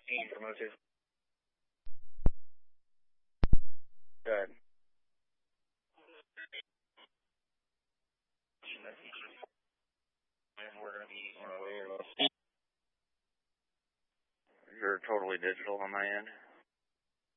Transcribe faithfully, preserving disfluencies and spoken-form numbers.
sixteen from oh two. Good. We're going to be on our way. You're totally digital on my end.